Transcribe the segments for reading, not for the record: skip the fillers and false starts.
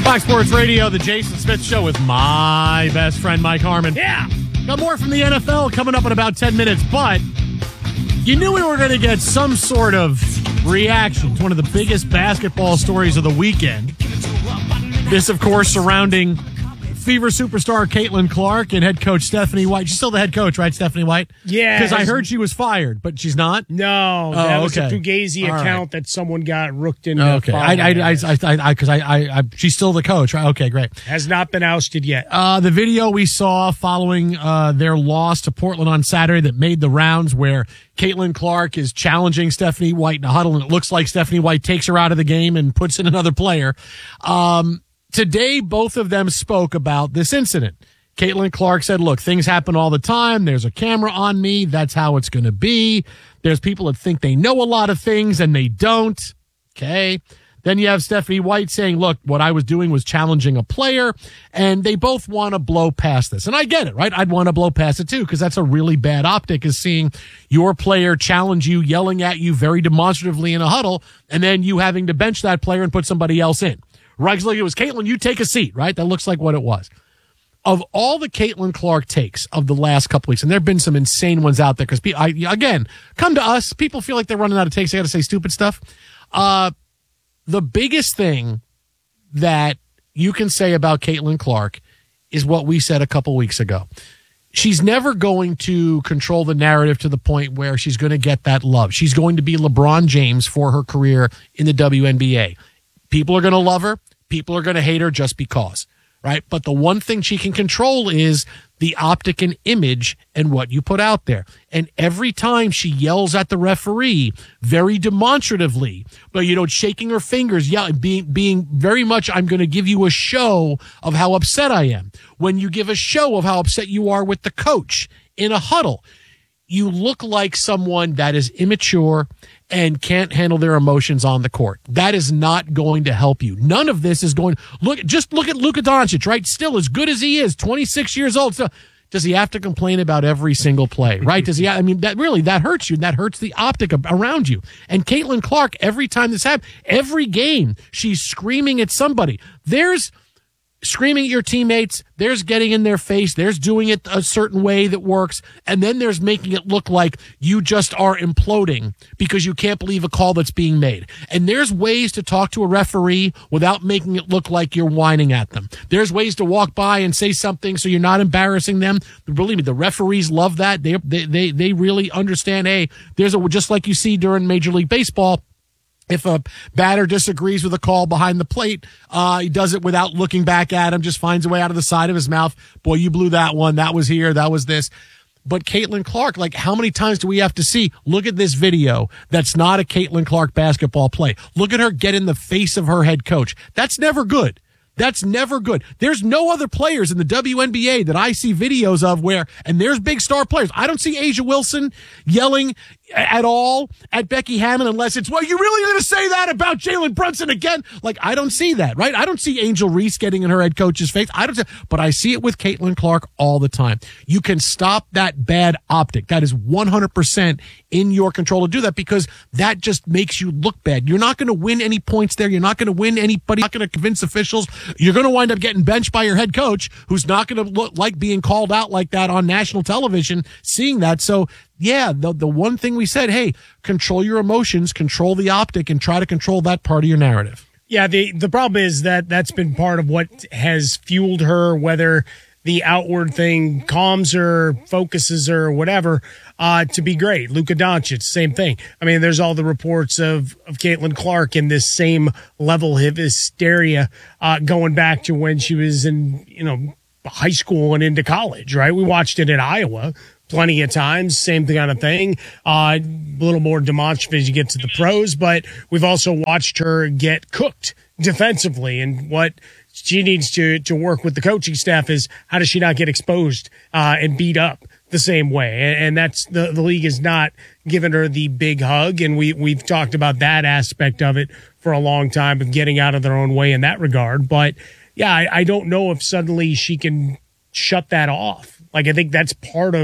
Fox Sports Radio, the Jason Smith Show with my best friend, Mike Harmon. Yeah. Got more from the NFL coming up in about 10 minutes, but you knew we were going to get some sort of reaction to one of the biggest basketball stories of the weekend. This, of course, surrounding Fever superstar Caitlin Clark and head coach Stephanie White. She's still the head coach, right, Stephanie White? Yeah. Because I heard she was fired, but she's not? No, that was a okay. Fugazi account right. that someone got rooked into. Okay. Because she's still the coach, right? Okay, great. Has not been ousted yet. The video we saw following their loss to Portland on Saturday that made the rounds where Caitlin Clark is challenging Stephanie White in a huddle, and it looks like Stephanie White takes her out of the game and puts in another player. Today, both of them spoke about this incident. Caitlin Clark said, look, things happen all the time. There's a camera on me. That's how it's going to be. There's people that think they know a lot of things and they don't. Okay. Then you have Stephanie White saying, look, what I was doing was challenging a player, and they both want to blow past this. And I get it, right? I'd want to blow past it too, because that's a really bad optic, is seeing your player challenge you, yelling at you very demonstratively in a huddle, and then you having to bench that player and put somebody else in. Right, like it was Caitlin, you take a seat, right? That looks like what it was. Of all the Caitlin Clark takes of the last couple weeks, and there have been some insane ones out there, because, again, come to us. People feel like they're running out of takes. They got to say stupid stuff. The biggest thing that you can say about Caitlin Clark is what we said a couple weeks ago. She's never going to control the narrative to the point where she's going to get that love. She's going to be LeBron James for her career in the WNBA. People are going to love her. People are going to hate her just because, right? But the one thing she can control is the optic and image and what you put out there. And every time she yells at the referee very demonstratively, but, shaking her fingers, being very much, I'm going to give you a show of how upset I am. When you give a show of how upset you are with the coach in a huddle, you look like someone that is immature and can't handle their emotions on the court. That is not going to help you. None of this is going. Just look at Luka Doncic, right? Still as good as he is, 26 years old. So does he have to complain about every single play, right? Does he? I mean, that hurts you. That hurts the optic around you. And Caitlin Clark, every time this happens, every game, she's screaming at somebody. There's screaming at your teammates, there's getting in their face, there's doing it a certain way that works, and then there's making it look like you just are imploding because you can't believe a call that's being made. And there's ways to talk to a referee without making it look like you're whining at them. There's ways to walk by and say something so you're not embarrassing them. Believe me, the referees love that. They really understand, hey, just like you see during Major League Baseball, if a batter disagrees with a call behind the plate, he does it without looking back at him, just finds a way out of the side of his mouth. Boy, you blew that one. That was here. That was this. But Caitlin Clark, like, how many times do we have to see, look at this video that's not a Caitlin Clark basketball play. Look at her get in the face of her head coach. That's never good. That's never good. There's no other players in the WNBA that I see videos of and there's big star players. I don't see A'ja Wilson yelling at all at Becky Hammon unless it's, well, you really going to say that about Jalen Brunson again? Like, I don't see that, right? I don't see Angel Reese getting in her head coach's face. But I see it with Caitlin Clark all the time. You can stop that bad optic. That is 100% in your control to do that, because that just makes you look bad. You're not going to win any points there. You're not going to win anybody. You're not going to convince officials. You're going to wind up getting benched by your head coach, who's not going to look like being called out like that on national television, seeing that. So, yeah, the one thing we said, hey, control your emotions, control the optic, and try to control that part of your narrative. Yeah, the problem is that's been part of what has fueled her, whether the outward thing calms her, focuses her, whatever, to be great. Luka Doncic, same thing. I mean, there's all the reports of Caitlin Clark in this same level of hysteria going back to when she was in, high school and into college, right? We watched it at Iowa plenty of times, same kind of thing. A little more demonstrative as you get to the pros, but we've also watched her get cooked defensively, and what she needs to work with the coaching staff is, how does she not get exposed and beat up the same way? And that's the league has not given her the big hug, and we've talked about that aspect of it for a long time, of getting out of their own way in that regard. But yeah, I don't know if suddenly she can shut that off. Like, I think that's part of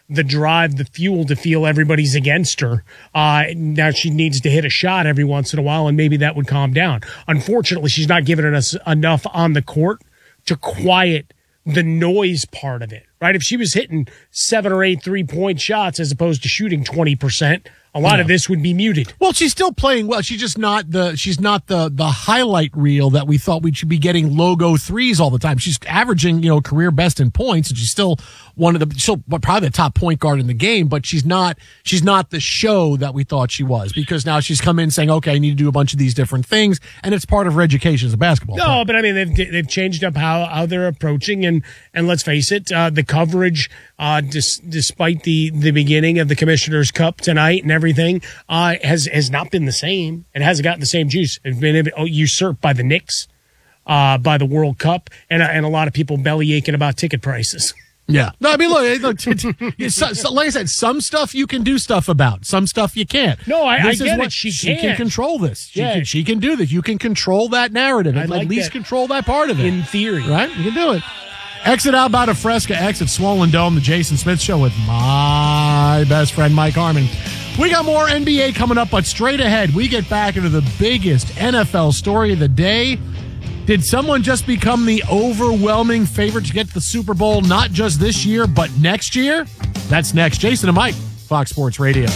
the drive, the fuel to feel everybody's against her. Now she needs to hit a shot every once in a while, and maybe that would calm down. Unfortunately, she's not giving us enough on the court to quiet the noise part of it, right? If she was hitting 7 or 8 3-point shots as opposed to shooting 20%, a lot of this would be muted. Well, she's still playing well. She's just not the highlight reel that we thought we should be getting logo threes all the time. She's averaging, career best in points, and she's still probably the top point guard in the game, but she's not the show that we thought she was, because now she's come in saying, okay, I need to do a bunch of these different things, and it's part of her education as a basketball player. No, but I mean, they've changed up how they're approaching, and let's face it, the coverage, despite the beginning of the Commissioner's Cup tonight and everything, has not been the same. It hasn't gotten the same juice. It's been usurped by the Knicks, by the World Cup, and a lot of people belly aching about ticket prices. Yeah. No, I mean, look like I said, some stuff you can do stuff about. Some stuff you can't. No, I get it. She can control this. She can do this. You can control that narrative. At least control that part of it. In theory. Right? You can do it. Exit out by the Fresca, exit Swollen Dome, the Jason Smith Show with my best friend, Mike Harmon. We got more NBA coming up, but straight ahead, we get back into the biggest NFL story of the day. Did someone just become the overwhelming favorite to get the Super Bowl, not just this year, but next year? That's next. Jason and Mike, Fox Sports Radio.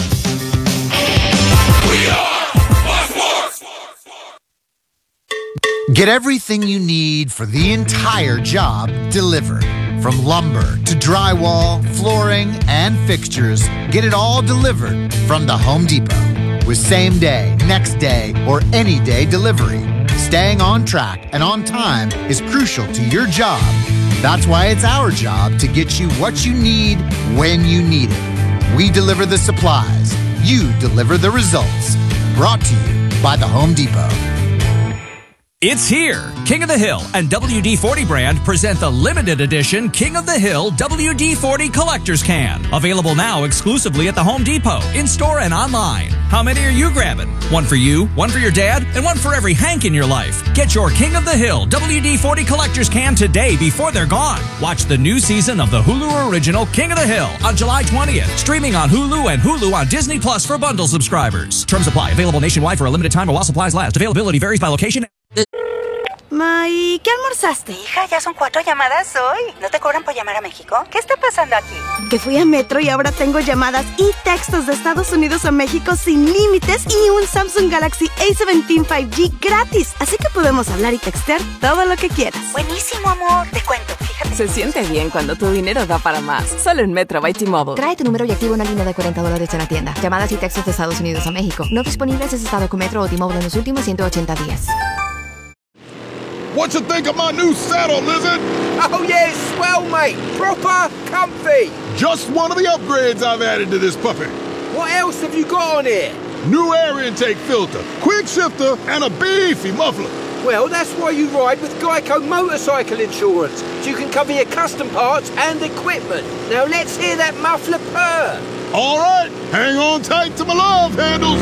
We are Fox Sports. Get everything you need for the entire job delivered. From lumber to drywall, flooring, and fixtures, get it all delivered from the Home Depot. With same day, next day, or any day delivery. Staying on track and on time is crucial to your job. That's why it's our job to get you what you need when you need it. We deliver the supplies. You deliver the results. Brought to you by the Home Depot. It's here. King of the Hill and WD-40 brand present the limited edition King of the Hill WD-40 Collector's Can. Available now exclusively at the Home Depot, in-store and online. How many are you grabbing? One for you, one for your dad, and one for every Hank in your life. Get your King of the Hill WD-40 Collector's Can today before they're gone. Watch the new season of the Hulu original King of the Hill on July 20th. Streaming on Hulu and Hulu on Disney Plus for bundle subscribers. Terms apply. Available nationwide for a limited time or while supplies last. Availability varies by location. Ma, ¿y qué almorzaste? Hija, ya son 4 llamadas hoy. ¿No te cobran por llamar a México? ¿Qué está pasando aquí? Que fui a Metro y ahora tengo llamadas y textos de Estados Unidos a México sin límites y un Samsung Galaxy A17 5G gratis. Así que podemos hablar y textear todo lo que quieras. Buenísimo, amor. Te cuento, fíjate. Se siente bien cuando tu dinero da para más. Solo en Metro by T-Mobile. Trae tu número y activa una línea de $40 en la tienda. Llamadas y textos de Estados Unidos a México. No disponibles en estado con Metro o T-Mobile en los últimos 180 días. What you think of my new saddle, Lizard? Oh, yeah, it's swell, mate. Proper comfy. Just one of the upgrades I've added to this puppy. What else have you got on here? New air intake filter, quick shifter, and a beefy muffler. Well, that's why you ride with Geico Motorcycle Insurance, so you can cover your custom parts and equipment. Now let's hear that muffler purr. All right, hang on tight to my love handles.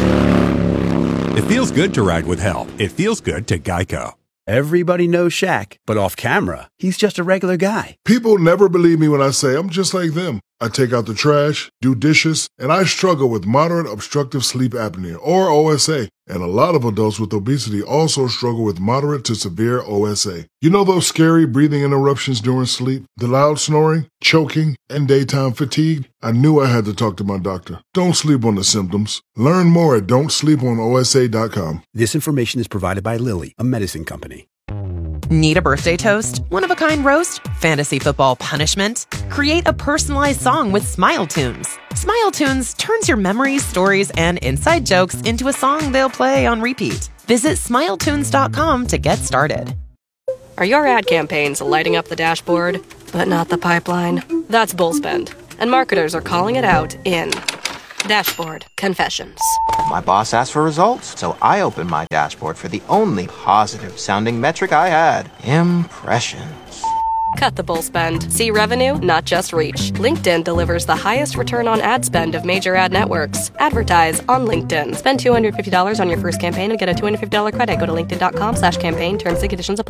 It feels good to ride with help. It feels good to Geico. Everybody knows Shaq, but off camera, he's just a regular guy. People never believe me when I say I'm just like them. I take out the trash, do dishes, and I struggle with moderate obstructive sleep apnea, or OSA. And a lot of adults with obesity also struggle with moderate to severe OSA. You know those scary breathing interruptions during sleep, the loud snoring, choking, and daytime fatigue? I knew I had to talk to my doctor. Don't sleep on the symptoms. Learn more at don'tsleeponosa.com. This information is provided by Lilly, a medicine company. Need a birthday toast? One-of-a-kind roast? Fantasy football punishment? Create a personalized song with Smile Tunes. Smile Tunes turns your memories, stories, and inside jokes into a song they'll play on repeat. Visit smiletunes.com to get started. Are your ad campaigns lighting up the dashboard, but not the pipeline? That's Bullspend, and marketers are calling it out in Dashboard Confessions. My boss asked for results, so I opened my dashboard for the only positive-sounding metric I had: impressions. Cut the bull spend. See revenue, not just reach. LinkedIn delivers the highest return on ad spend of major ad networks. Advertise on LinkedIn. Spend $250 on your first campaign and get a $250 credit. Go to linkedin.com/campaign. Terms and conditions apply.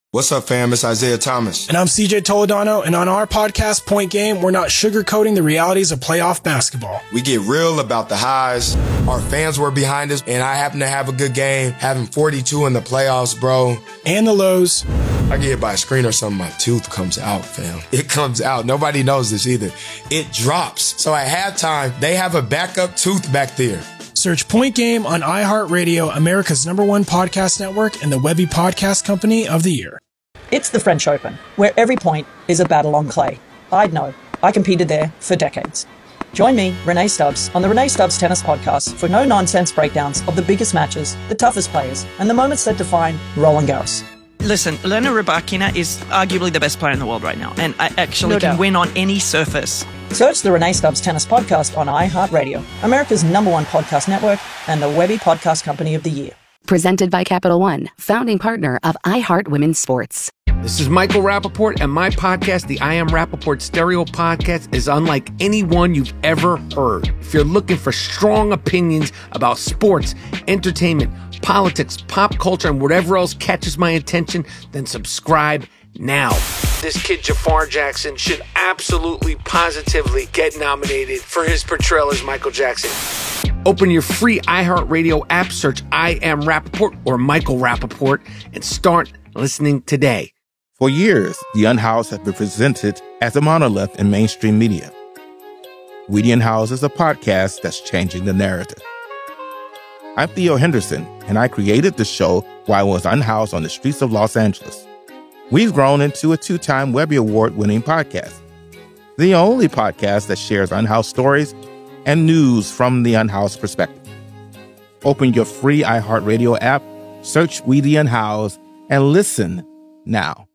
What's up, fam? It's Isaiah Thomas. And I'm CJ Toledano, and on our podcast, Point Game, we're not sugarcoating the realities of playoff basketball. We get real about the highs. Our fans were behind us, and I happen to have a good game, having 42 in the playoffs, bro. And the lows. I get hit by a screen or something, my tooth comes out, fam. It comes out. Nobody knows this either. It drops. So at halftime, they have a backup tooth back there. Search Point Game on iHeartRadio, America's #1 podcast network, and the Webby Podcast Company of the Year. It's the French Open, where every point is a battle on clay. I'd know. I competed there for decades. Join me, Renee Stubbs, on the Renee Stubbs Tennis Podcast for no-nonsense breakdowns of the biggest matches, the toughest players, and the moments that define Roland Garros. Listen, Elena Rybakina is arguably the best player in the world right now, and I actually can win on any surface. Search the Renee Stubbs Tennis Podcast on iHeartRadio, America's #1 podcast network, and the Webby Podcast Company of the Year. Presented by Capital One, founding partner of iHeart Women's Sports. This is Michael Rappaport, and my podcast, the I Am Rappaport Stereo Podcast, is unlike any one you've ever heard. If you're looking for strong opinions about sports, entertainment, politics, pop culture, and whatever else catches my attention, then subscribe now. This kid Jafar Jackson should absolutely, positively get nominated for his portrayal as Michael Jackson. Open your free iHeartRadio app, search I Am Rappaport or Michael Rappaport, and start listening today. For years, The Unhoused has been presented as a monolith in mainstream media. We the Unhoused is a podcast that's changing the narrative. I'm Theo Henderson, and I created the show while I was unhoused on the streets of Los Angeles. We've grown into a 2-time Webby Award-winning podcast, the only podcast that shares unhoused stories and news from the unhoused perspective. Open your free iHeartRadio app, search We the Unhoused, and listen now.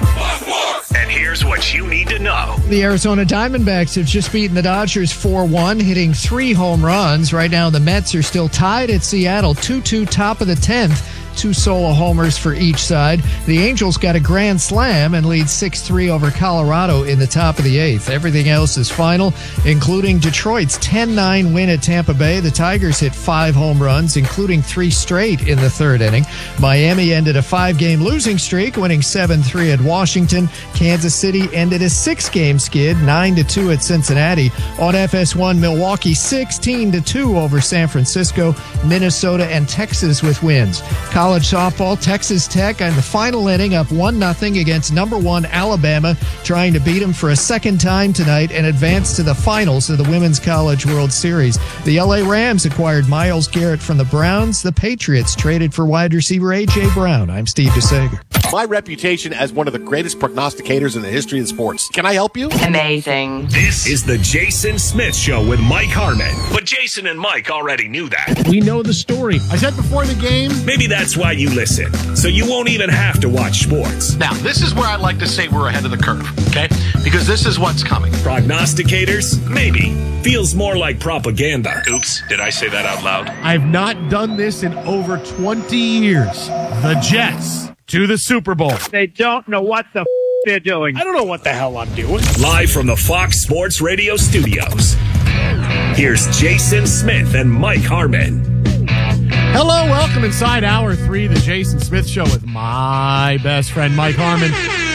And here's what you need to know. The Arizona Diamondbacks have just beaten the Dodgers 4-1, hitting 3 home runs. Right now, the Mets are still tied at Seattle, 2-2 top of the 10th. 2 solo homers for each side. The Angels got a grand slam and lead 6-3 over Colorado in the top of the 8th. Everything else is final, including Detroit's 10-9 win at Tampa Bay. The Tigers hit 5 home runs, including 3 straight in the 3rd inning. Miami ended a 5-game losing streak, winning 7-3 at Washington. Kansas City ended a 6-game skid, 9-2 at Cincinnati. On FS1, Milwaukee 16-2 over San Francisco. Minnesota and Texas with wins. College softball, Texas Tech in the final inning up 1-0 against number 1 Alabama, trying to beat them for a second time tonight and advance to the finals of the Women's College World Series. The LA Rams acquired Myles Garrett from the Browns. The Patriots traded for wide receiver A.J. Brown. I'm Steve DeSager. My reputation as one of the greatest prognosticators in the history of sports. Can I help you? Amazing. This is the Jason Smith Show with Mike Harmon. But Jason and Mike already knew that. We know the story. I said before the game. Maybe that's why you listen, so you won't even have to watch sports. Now, this is where I'd like to say we're ahead of the curve, okay? Because this is what's coming. Prognosticators? Maybe. Feels more like propaganda. Oops, did I say that out loud? I've not done this in over 20 years. The Jets to the Super Bowl. They don't know what the they're doing. I don't know what the hell I'm doing. Live from the Fox Sports Radio studios, here's Jason Smith and Mike Harmon. Hello, welcome inside Hour 3, the Jason Smith Show with my best friend, Mike Harmon.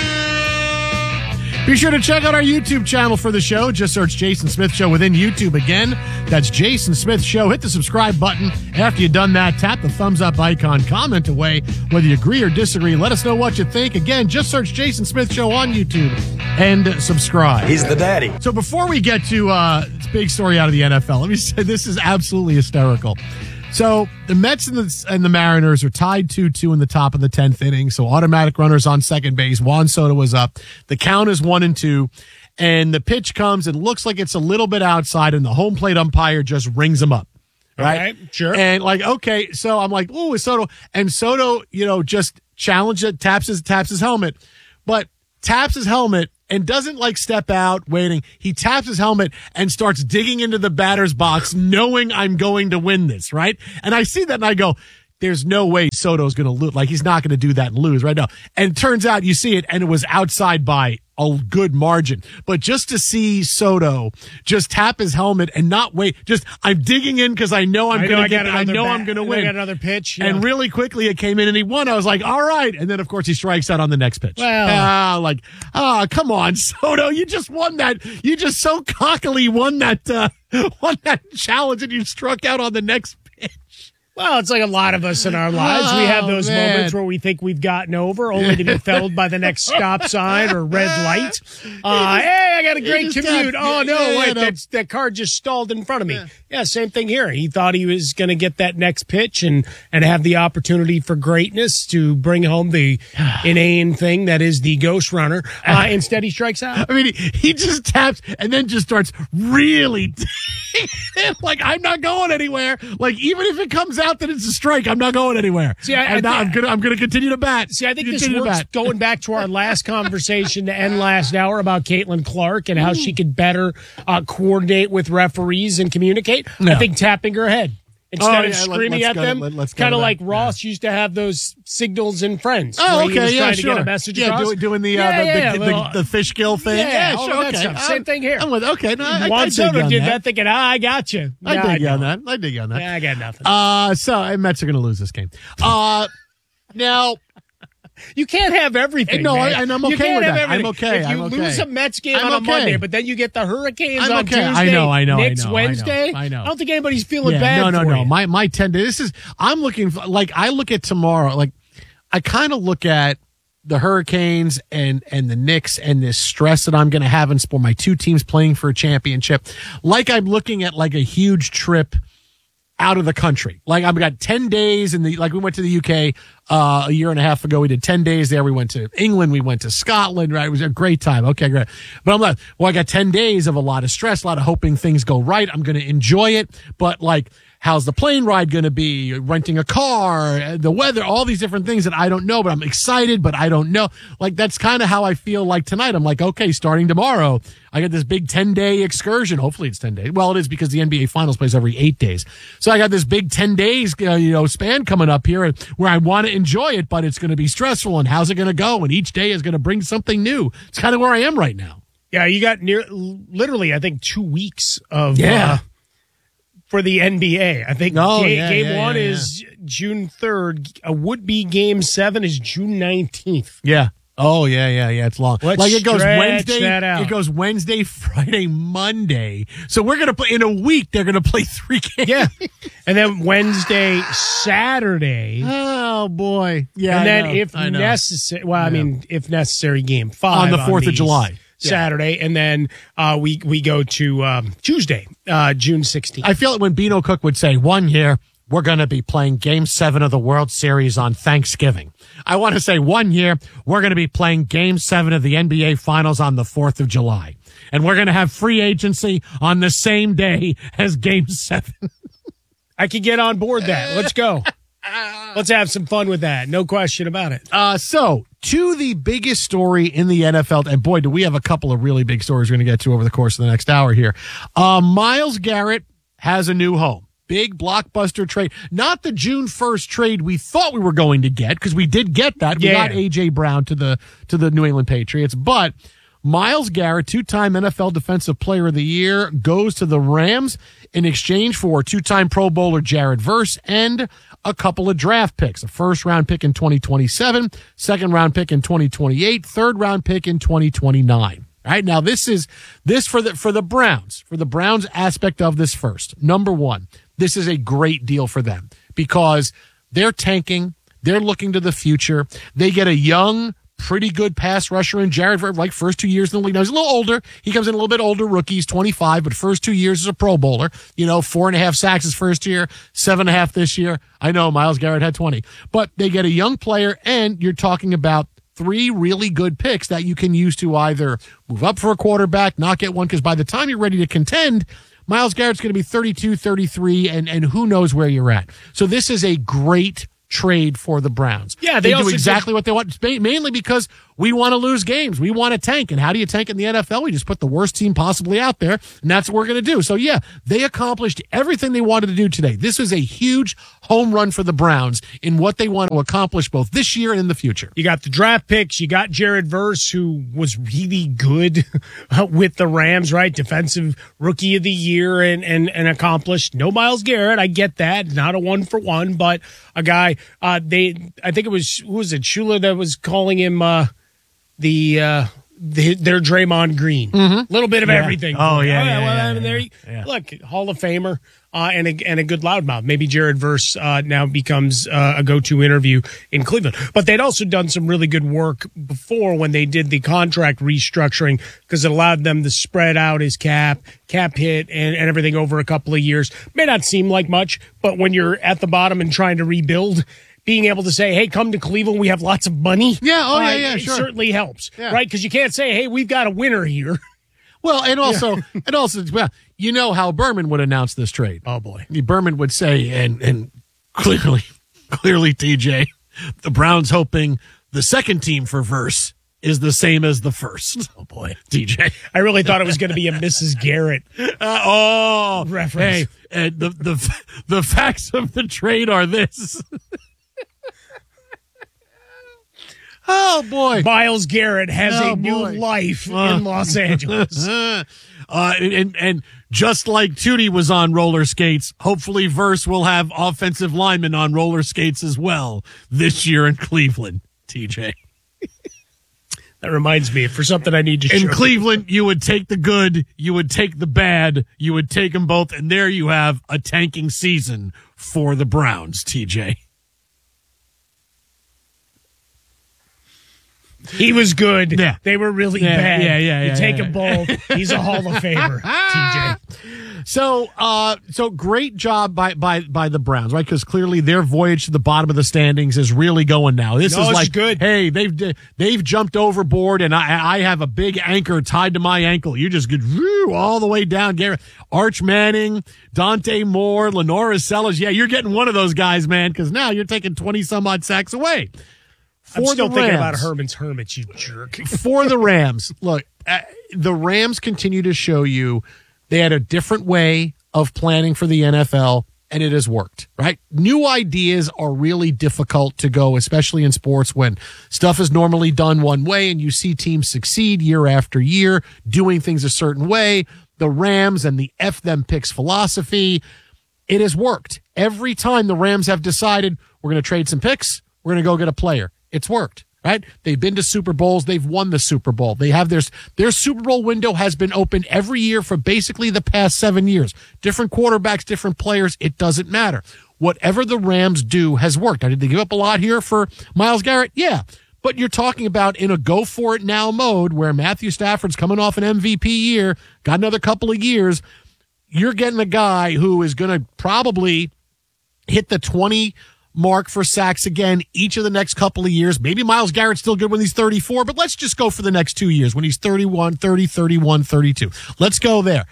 Be sure to check out our YouTube channel for the show. Just search Jason Smith Show within YouTube. Again, that's Jason Smith Show. Hit the subscribe button. After you've done that, tap the thumbs up icon. Comment away whether you agree or disagree. Let us know what you think. Again, just search Jason Smith Show on YouTube and subscribe. He's the daddy. So before we get to this big story out of the NFL, let me say this is absolutely hysterical. So the Mets and the Mariners are tied 2-2 in the top of the 10th inning. So automatic runners on second base. Juan Soto was up. The count is 1-2. And the pitch comes and looks like it's a little bit outside, and the home plate umpire just rings him up. Right? Okay, sure. And okay. So I'm like, oh, it's Soto. And Soto, just challenged it, taps his helmet. But taps his helmet and doesn't step out waiting. He taps his helmet and starts digging into the batter's box, knowing I'm going to win this, right? And I see that and I go, there's no way Soto's going to lose. He's not going to do that and lose right now. And it turns out you see it, and it was outside by a good margin. But just to see Soto just tap his helmet and not wait, I'm digging in because I know I'm going to get. I know I'm going to win. I got another pitch, yeah. And really quickly it came in and he won. I was like, all right. And then of course he strikes out on the next pitch. Well, come on, Soto, you just won that. You just so cockily won that challenge and you struck out on the next pitch. Well, it's like a lot of us in our lives. We have those moments where we think we've gotten over, only to be felled by the next stop sign or red light. Hey, I got a great commute. That car just stalled in front of me. Yeah, same thing here. He thought he was going to get that next pitch and have the opportunity for greatness to bring home the inane thing that is the ghost runner. Instead, he strikes out. I mean, he just taps and then just starts really like, I'm not going anywhere. Like, even if it comes out that it's a strike, I'm not going anywhere. See, I'm gonna continue to bat. See, I think this works going back to our last conversation to end last hour about Caitlin Clark and how she could better coordinate with referees and communicate. No. I think tapping her head instead of screaming at them, kind of like Ross used to have those signals in Friends. Oh, okay, he was trying to get a message across. Doing the fish gill thing. Yeah, sure, that stuff. Same thing here. I'm with, okay, no, Juan Soto did that thinking, I got you. I dig you on that. Yeah, I got nothing. So Mets are going to lose this game. Now, you can't have everything. No, man. I'm okay with that. I'm okay. If you lose a Mets game on a Monday, but then you get the Hurricanes on Tuesday, I know. Wednesday, I know. I don't think anybody's feeling bad. No. My 10 days. I'm looking for, like, I look at tomorrow. Like, I kind of look at the Hurricanes and the Knicks and this stress that I'm going to have in sport. My two teams playing for a championship. Like, I'm looking at like a huge trip out of the country. Like, I've got 10 days we went to the UK a year and a half ago. We did 10 days there. We went to England. We went to Scotland, right? It was a great time. Okay, great. But I'm like, I got 10 days of a lot of stress, a lot of hoping things go right. I'm going to enjoy it. But like, how's the plane ride going to be? Renting a car, the weather, all these different things that I don't know, but I'm excited, but I don't know. Like, that's kind of how I feel like tonight. I'm like, okay, starting tomorrow, I got this big 10-day excursion. Hopefully it's 10 days. Well, it is because the NBA Finals plays every 8 days. So I got this big 10 days, span coming up here where I want to enjoy it, but it's going to be stressful. And how's it going to go? And each day is going to bring something new. It's kind of where I am right now. Yeah, you got literally, I think, 2 weeks of for the NBA. I think game one is June 3rd. A would-be game 7 is June 19th. Yeah. Oh, yeah. It's long. It goes Wednesday. It goes Wednesday, Friday, Monday. So we're going to play in a week. They're going to play 3 games. Yeah. And then Wednesday, Saturday. Oh, boy. Yeah. And then if necessary, if necessary, game 5 on the 4th of July. Saturday, and then we go to Tuesday, June 16th. I feel like when Beano Cook would say, 1 year, we're going to be playing Game 7 of the World Series on Thanksgiving. I want to say 1 year, we're going to be playing Game 7 of the NBA Finals on the 4th of July. And we're going to have free agency on the same day as Game 7. I could get on board that. Let's go. Let's have some fun with that. No question about it. So, to the biggest story in the NFL, and boy, do we have a couple of really big stories we're going to get to over the course of the next hour here. Myles Garrett has a new home. Big blockbuster trade. Not the June 1st trade we thought we were going to get, because we did get that. We got A.J. Brown to the New England Patriots. But Myles Garrett, 2-time NFL Defensive Player of the Year, goes to the Rams in exchange for 2-time Pro Bowler Jared Verse and a couple of draft picks, a first-round pick in 2027, second-round pick in 2028, third-round pick in 2029. All right, now this for the Browns aspect of this first. Number one, this is a great deal for them because they're tanking. They're looking to the future. They get a young, pretty good pass rusher in Jared Verse, like first 2 years in the league. Now, he's a little older. He comes in a little bit older rookie. He's 25, but first 2 years as a Pro Bowler. 4.5 sacks his first year, 7.5 this year. I know Myles Garrett had 20. But they get a young player, and you're talking about 3 really good picks that you can use to either move up for a quarterback, not get one, because by the time you're ready to contend, Myles Garrett's going to be 32, 33, and who knows where you're at. So this is a great trade for the Browns. Yeah, they do also exactly what they want, mainly because we want to lose games. We want to tank. And how do you tank in the NFL? We just put the worst team possibly out there, and that's what we're going to do. So, yeah, they accomplished everything they wanted to do today. This was a huge home run for the Browns in what they want to accomplish both this year and in the future. You got the draft picks. You got Jared Verse, who was really good with the Rams, right? Defensive rookie of the year and accomplished. No Myles Garrett. I get that. Not a 1-for-1, but a guy, I think it was, who was it? Shula that was calling him, their Draymond Green. Little bit of everything. Look, Hall of Famer and a good loudmouth. Maybe Jared Verse now becomes a go-to interview in Cleveland. But they'd also done some really good work before when they did the contract restructuring because it allowed them to spread out his cap hit and everything over a couple of years. May not seem like much, but when you're at the bottom and trying to rebuild, being able to say, hey, come to Cleveland, we have lots of money. Yeah, it sure. certainly helps, right? Because you can't say, hey, we've got a winner here. Well, and also, well, you know how Berman would announce this trade. Oh, boy. Berman would say, and clearly, TJ, the Browns hoping the second team for Verse is the same as the first. Oh, boy. TJ. I really thought it was going to be a Mrs. Garrett reference. Hey, the facts of the trade are this. Oh, boy. Myles Garrett has a new life in Los Angeles. And just like Tootie was on roller skates, hopefully Verse will have offensive linemen on roller skates as well this year in Cleveland, TJ. That reminds me, for something I need to show. In Cleveland, you would take the good, you would take the bad, you would take them both, and there you have a tanking season for the Browns, TJ. He was good. Yeah. They were really bad. Yeah. You take them both. He's a Hall of Famer, TJ. So great job by the Browns, right? Because clearly their voyage to the bottom of the standings is really going now. This is like good. Hey, they've jumped overboard, and I have a big anchor tied to my ankle. You just get all the way down. Arch Manning, Dante Moore, Lenora Sellers. Yeah, you're getting one of those guys, man. Because now you're taking 20 some odd sacks away. I'm still thinking about Herman's Hermits, you jerk. For the Rams, look, the Rams continue to show you they had a different way of planning for the NFL, and it has worked, right? New ideas are really difficult to go, especially in sports when stuff is normally done one way and you see teams succeed year after year doing things a certain way. The Rams and the F them picks philosophy, it has worked. Every time the Rams have decided we're going to trade some picks, we're going to go get a player. It's worked, right? They've been to Super Bowls. They've won the Super Bowl. They have their Super Bowl window has been open every year for basically the past 7 years. Different quarterbacks, different players. It doesn't matter. Whatever the Rams do has worked. Now, did they give up a lot here for Myles Garrett? Yeah. But you're talking about in a go-for-it-now mode where Matthew Stafford's coming off an MVP year, got another couple of years. You're getting a guy who is going to probably hit the 20 mark for sacks again each of the next couple of years. Maybe Myles Garrett's still good when he's 34, but let's just go for the next 2 years when he's 31, 30, 31, 32. Let's go there.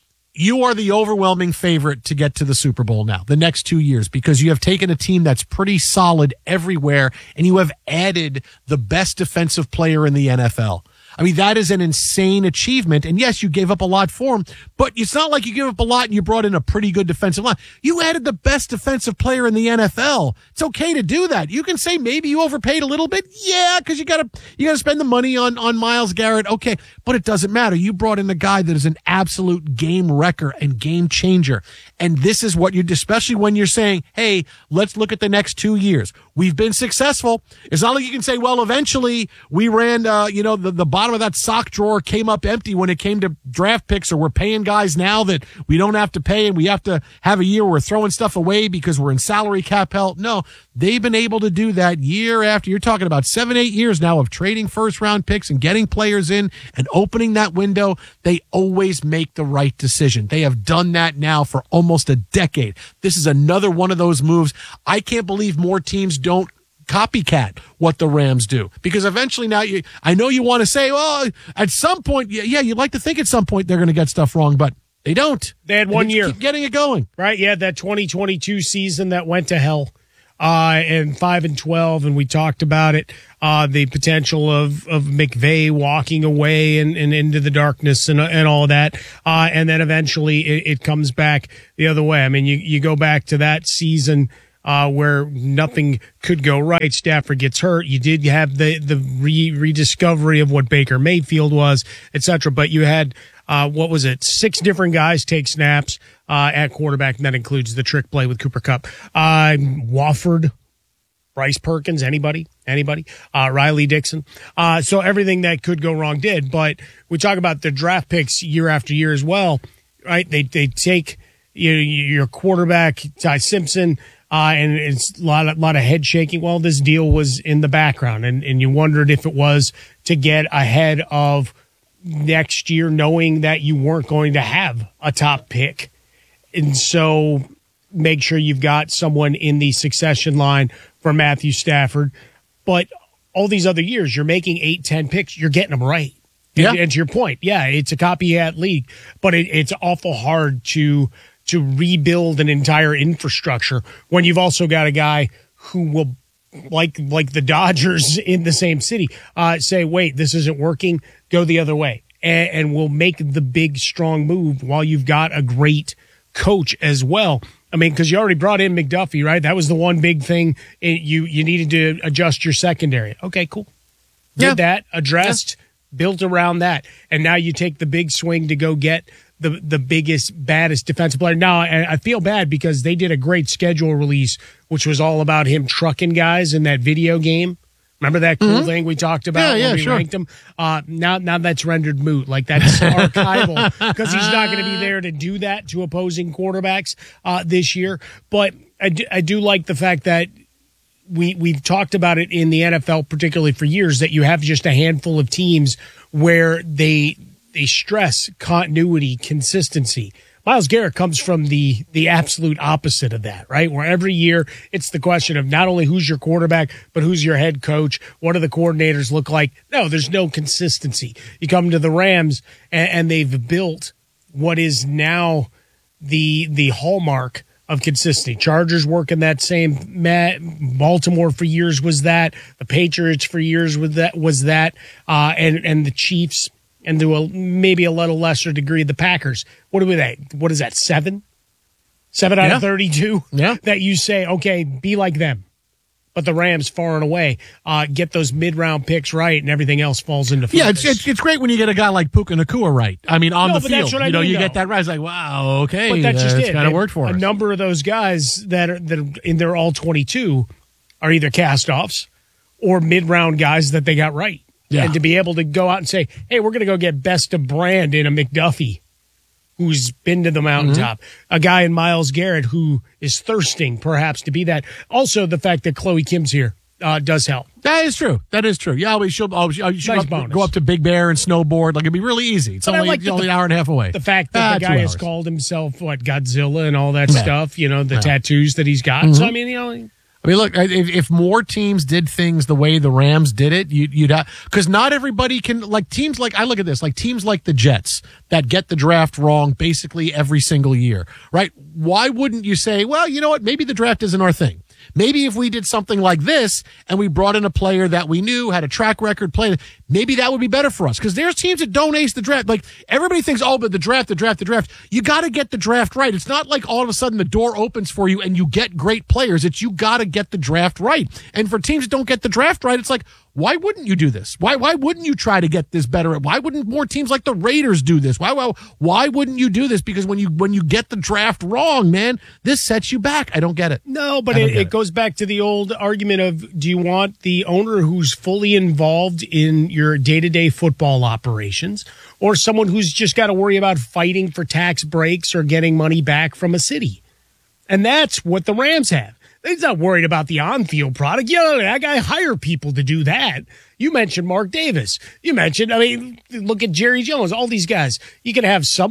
You are the overwhelming favorite to get to the Super Bowl now, the next 2 years, because you have taken a team that's pretty solid everywhere, and you have added the best defensive player in the NFL. I mean, that is an insane achievement. And yes, you gave up a lot for him, but it's not like you gave up a lot and you brought in a pretty good defensive line. You added the best defensive player in the NFL. It's okay to do that. You can say maybe you overpaid a little bit. Yeah, because you gotta spend the money on Myles Garrett. Okay, but it doesn't matter. You brought in a guy that is an absolute game wrecker and game changer. And this is what especially when you're saying, hey, let's look at the next 2 years. We've been successful. It's not like you can say, well, eventually we ran, the bottom of that sock drawer came up empty when it came to draft picks, or we're paying guys now that we don't have to pay and we have to have a year where we're throwing stuff away because we're in salary cap hell. No, they've been able to do that year after. You're talking about 7-8 years now of trading first round picks and getting players in and opening that window. They always make the right decision. They have done that now for almost a decade. This is another one of those moves. I can't believe more teams don't copycat what the Rams do, because eventually now I know you want to say, well, at some point, yeah, you'd like to think at some point they're going to get stuff wrong, but they don't. They had 1 year. Keep getting it going. Right, yeah, that 2022 season that went to hell. and 5-12, and we talked about it. The potential of McVay walking away and into the darkness and all that, and then eventually it comes back the other way. I mean, you go back to that season where nothing could go right. Stafford gets hurt. You did have the rediscovery of what Baker Mayfield was, etc. But you had 6 different guys take snaps at quarterback, and that includes the trick play with Cooper Kupp. Wofford, Bryce Perkins, anybody, Riley Dixon. So everything that could go wrong did. But we talk about the draft picks year after year as well, right? They take your quarterback, Ty Simpson, and it's a lot of head shaking. Well, this deal was in the background, and you wondered if it was to get ahead of next year, knowing that you weren't going to have a top pick. And so make sure you've got someone in the succession line for Matthew Stafford. But all these other years, you're making 8-10 picks. You're getting them right. Yeah. And to your point, yeah, it's a copycat league, but it's awful hard to rebuild an entire infrastructure when you've also got a guy who will, like the Dodgers in the same city, say, wait, this isn't working, go the other way. And we'll make the big, strong move while you've got a great coach as well. I mean, because you already brought in McDuffie, right? That was the one big thing. You needed to adjust your secondary. Okay, cool. Did that, addressed, built around that. And now you take the big swing to go get the biggest, baddest defensive player. Now, I feel bad because they did a great schedule release, which was all about him trucking guys in that video game. Remember that cool thing we talked about when we ranked him? Now that's rendered moot. Like, that's archival because he's not going to be there to do that to opposing quarterbacks this year. But I do like the fact that we've talked about it in the NFL, particularly for years, that you have just a handful of teams where they stress continuity, consistency. Myles Garrett comes from the absolute opposite of that, right? Where every year it's the question of not only who's your quarterback, but who's your head coach. What do the coordinators look like? No, there's no consistency. You come to the Rams and they've built what is now the hallmark of consistency. Chargers working that same. Baltimore for years was that. The Patriots for years was that. And the Chiefs. And to maybe a little lesser degree, the Packers. What is that, 7? 7 out of 32? Yeah. That you say, okay, be like them. But the Rams, far and away, get those mid-round picks right, and everything else falls into focus. Yeah, it's great when you get a guy like Puka Nacua right. I mean, on the field. That's what I mean, you get that right. It's like, wow, okay. But that's just it. It's kind of worked for us. A number of those guys that are in their all-22 are either cast-offs or mid-round guys that they got right. Yeah. And to be able to go out and say, hey, we're going to go get best of brand in a McDuffie who's been to the mountaintop, a guy in Myles Garrett who is thirsting perhaps to be that. Also, the fact that Chloe Kim's here does help. That is true. Yeah, we should go up to Big Bear and snowboard. Like, it'd be really easy. It's only an hour and a half away. The fact that the guy has called himself, Godzilla and all that stuff, the tattoos that he's got. So, I mean, look, if more teams did things the way the Rams did it, you'd have, because not everybody can, like teams like, I look at this, like teams like the Jets that get the draft wrong basically every single year, right? Why wouldn't you say, well, you know what, maybe the draft isn't our thing. Maybe if we did something like this and we brought in a player that we knew had a track record playing, maybe that would be better for us. Because there's teams that don't ace the draft. Like, everybody thinks, oh, but the draft. You got to get the draft right. It's not like all of a sudden the door opens for you and you get great players. It's you got to get the draft right. And for teams that don't get the draft right, it's like, why wouldn't you do this? Why wouldn't you try to get this better? Why wouldn't more teams like the Raiders do this? Why wouldn't you do this? Because when you get the draft wrong, man, this sets you back. I don't get it. No, but it goes back to the old argument of, do you want the owner who's fully involved in your day-to-day football operations, or someone who's just got to worry about fighting for tax breaks or getting money back from a city? And that's what the Rams have. He's not worried about the on-field product. That guy hire people to do that. You mentioned Mark Davis. Look at Jerry Jones, all these guys. You can have some